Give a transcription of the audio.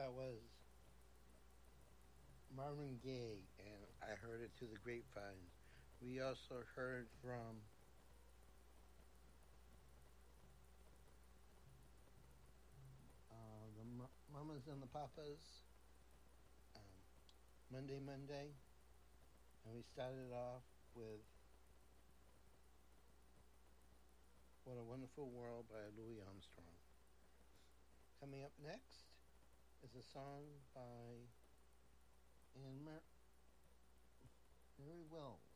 That was Marvin Gaye, and I heard it through the grapevine. We also heard from the Mamas and the Papas, um, Monday Monday, and we started off with What a Wonderful World by Louis Armstrong. Coming up next is a song by Mary Wells.